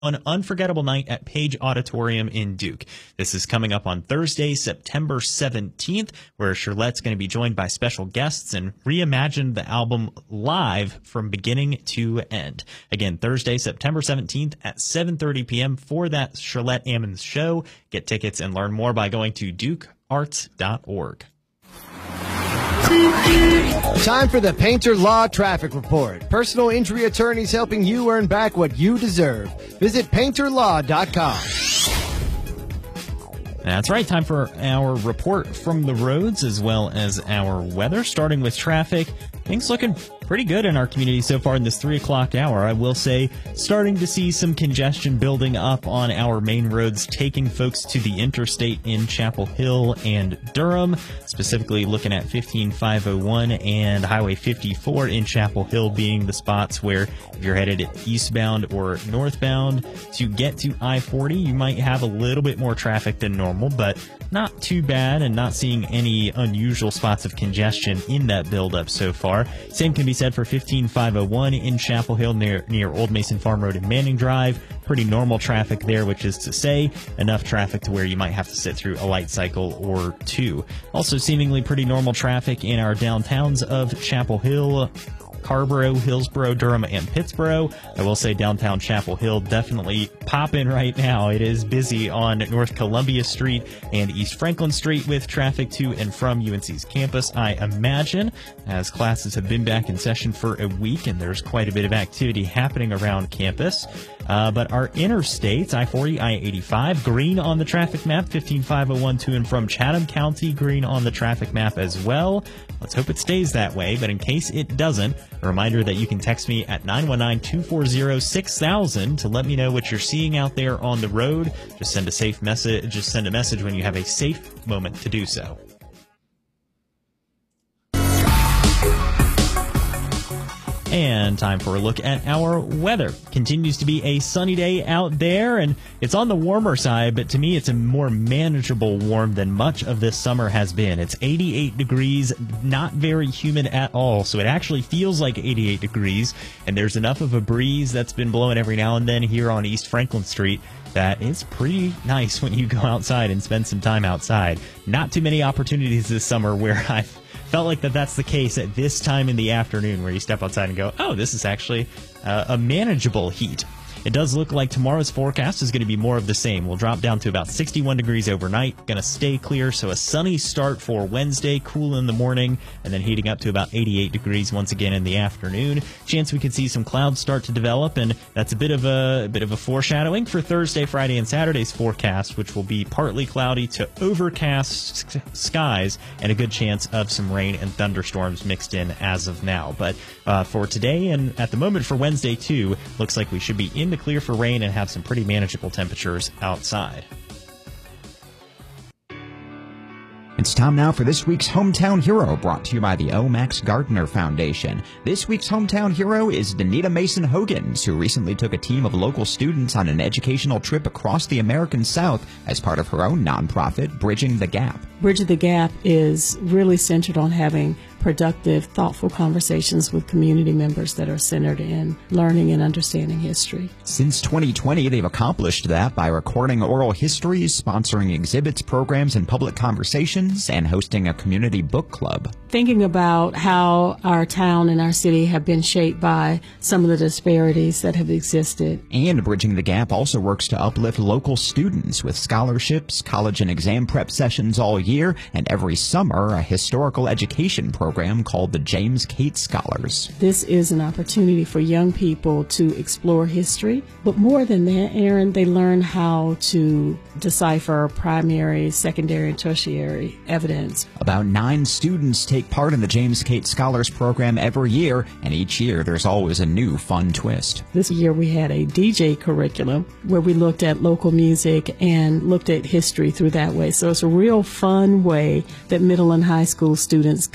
an unforgettable night at Page Auditorium in Duke. This is coming up on Thursday, September 17th, where Shirlette's going to be joined by special guests and reimagine the album live from beginning to end. Again, Thursday, September 17th at 7:30 p.m. for that Shirlette Ammons show. Get tickets and learn more by going to dukearts.org. Time for the Painter Law Traffic Report. Personal injury attorneys helping you earn back what you deserve. Visit painterlaw.com. That's right. Time for our report from the roads as well as our weather. Starting with traffic, things looking pretty good in our community so far in this 3 o'clock hour. I will say starting to see some congestion building up on our main roads, taking folks to the interstate in Chapel Hill and Durham, specifically looking at 15501 and Highway 54 in Chapel Hill being the spots where if you're headed eastbound or northbound to get to I-40, you might have a little bit more traffic than normal, but not too bad, and not seeing any unusual spots of congestion in that buildup so far. Same can be said for 15501 in Chapel Hill near Old Mason Farm Road and Manning Drive. Pretty normal traffic there, which is to say enough traffic to where you might have to sit through a light cycle or two. Also seemingly pretty normal traffic in our downtowns of Chapel Hill, Carrboro, Hillsboro, Durham, and Pittsboro. I will say downtown Chapel Hill definitely popping right now. It is busy on North Columbia Street and East Franklin Street with traffic to and from UNC's campus, I imagine, as classes have been back in session for a week and there's quite a bit of activity happening around campus. But our interstates, I-40, I-85, green on the traffic map, 15501 to and from Chatham County, green on the traffic map as well. Let's hope it stays that way, but in case it doesn't, a reminder that you can text me at 919-240-6000 to let me know what you're seeing out there on the road. Just send a message when you have a safe moment to do so. And time for a look at our weather. Continues to be a sunny day out there, and it's on the warmer side, but to me it's a more manageable warm than much of this summer has been. It's 88 degrees, not very humid at all, so it actually feels like 88 degrees, and there's enough of a breeze that's been blowing every now and then here on East Franklin Street that it's pretty nice when you go outside and spend some time outside. Not too many opportunities this summer where I've felt like that's the case at this time in the afternoon, where you step outside and go, oh, this is actually a manageable heat. It does look like tomorrow's forecast is going to be more of the same. We'll drop down to about 61 degrees overnight, going to stay clear, so a sunny start for Wednesday, cool in the morning, and then heating up to about 88 degrees once again in the afternoon. Chance we could see some clouds start to develop, and that's a bit of a foreshadowing for Thursday, Friday, and Saturday's forecast, which will be partly cloudy to overcast skies and a good chance of some rain and thunderstorms mixed in as of now. But for today and at the moment for Wednesday too, looks like we should be in the clear for rain and have some pretty manageable temperatures outside. It's time now for this week's Hometown Hero, brought to you by the O. Max Gardner Foundation. This week's Hometown Hero is Danita Mason Hogans, who recently took a team of local students on an educational trip across the American South as part of her own nonprofit, Bridging the Gap. Bridging the Gap is really centered on having productive, thoughtful conversations with community members that are centered in learning and understanding history. Since 2020, they've accomplished that by recording oral histories, sponsoring exhibits, programs, and public conversations, and hosting a community book club. Thinking about how our town and our city have been shaped by some of the disparities that have existed. And Bridging the Gap also works to uplift local students with scholarships, college and exam prep sessions all year, and every summer, a historical education program called the James Cates Scholars. This is an opportunity for young people to explore history, but more than that, Aaron, they learn how to decipher primary, secondary, and tertiary evidence. About 9 students take part in the James Cates Scholars program every year, and each year there's always a new fun twist. This year we had a DJ curriculum where we looked at local music and looked at history through that way. So it's a real fun way that middle and high school students could not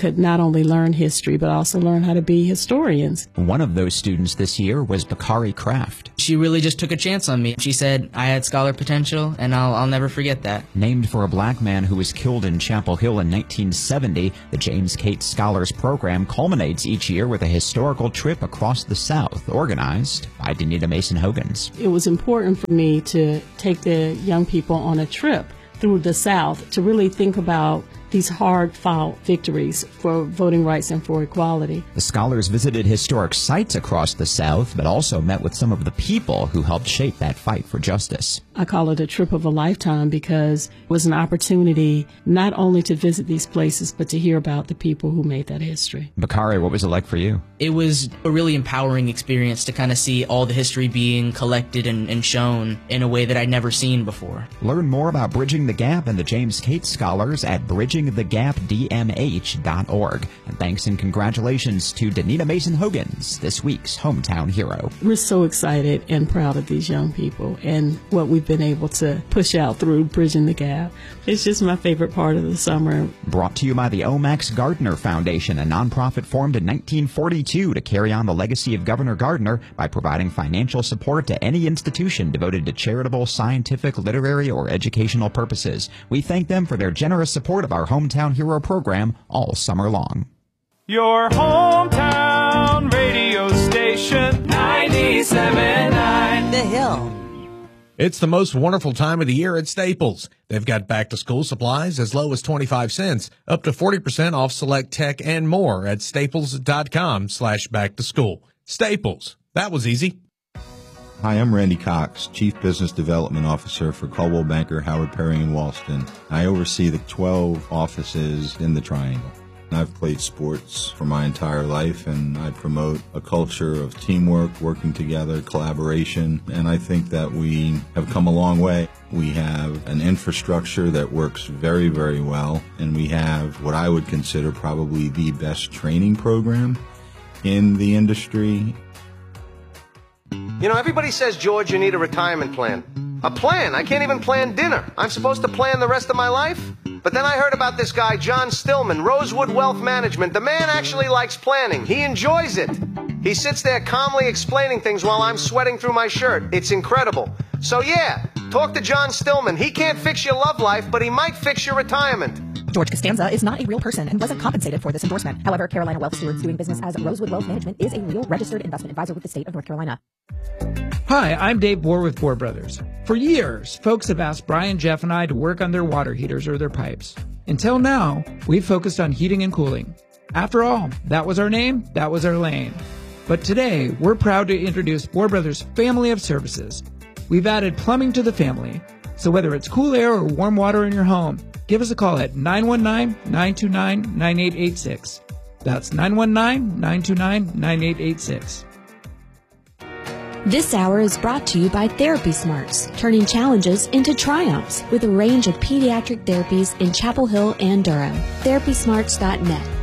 only learn history, but also learn how to be historians. One of those students this year was Bakari Kraft. She really just took a chance on me. She said I had scholar potential, and I'll never forget that. Named for a black man who was killed in Chapel Hill in 1970, the James Cates Scholars Program culminates each year with a historical trip across the South, organized by Danita Mason Hogans. It was important for me to take the young people on a trip through the South to really think about these hard-fought victories for voting rights and for equality. The scholars visited historic sites across the South, but also met with some of the people who helped shape that fight for justice. I call it a trip of a lifetime because it was an opportunity not only to visit these places, but to hear about the people who made that history. Bakari, what was it like for you? It was a really empowering experience to kind of see all the history being collected and shown in a way that I'd never seen before. Learn more about Bridging the Gap and the James Cates Scholars at bridgingthegapdmh.org. And thanks and congratulations to Danita Mason Hogans, this week's Hometown Hero. We're so excited and proud of these young people and what we've been able to push out through Bridging the Gap. It's just my favorite part of the summer. Brought to you by the O. Max Gardner Foundation, a nonprofit formed in 1942 to carry on the legacy of Governor Gardner by providing financial support to any institution devoted to charitable, scientific, literary, or educational purposes. We thank them for their generous support of our Hometown Hero program all summer long. Your hometown radio station, 97.9 The Hill. It's the most wonderful time of the year at Staples. They've got back-to-school supplies as low as 25 cents, up to 40% off select tech and more at staples.com/back-to-school. Staples. That was easy. Hi, I'm Randy Cox, Chief Business Development Officer for Coldwell Banker, Howard Perry & Walston. I oversee the 12 offices in the Triangle. I've played sports for my entire life, and I promote a culture of teamwork, working together, collaboration, and I think that we have come a long way. We have an infrastructure that works very, very well, and we have what I would consider probably the best training program in the industry. You know, everybody says, George, you need a retirement plan. A plan? I can't even plan dinner. I'm supposed to plan the rest of my life? But then I heard about this guy, John Stillman, Rosewood Wealth Management. The man actually likes planning. He enjoys it. He sits there calmly explaining things while I'm sweating through my shirt. It's incredible. So yeah, talk to John Stillman. He can't fix your love life, but he might fix your retirement. George Costanza is not a real person and wasn't compensated for this endorsement. However, Carolina Wealth Stewards doing business as Rosewood Wealth Management is a real registered investment advisor with the state of North Carolina. Hi, I'm Dave Bohr with Bohr Brothers. For years, folks have asked Brian, Jeff, and I to work on their water heaters or their pipes. Until now, we've focused on heating and cooling. After all, that was our name, that was our lane. But today, we're proud to introduce Bohr Brothers' family of services. We've added plumbing to the family, so whether it's cool air or warm water in your home, give us a call at 919-929-9886. That's 919-929-9886. This hour is brought to you by Therapy Smarts, turning challenges into triumphs with a range of pediatric therapies in Chapel Hill and Durham. TherapySmarts.net.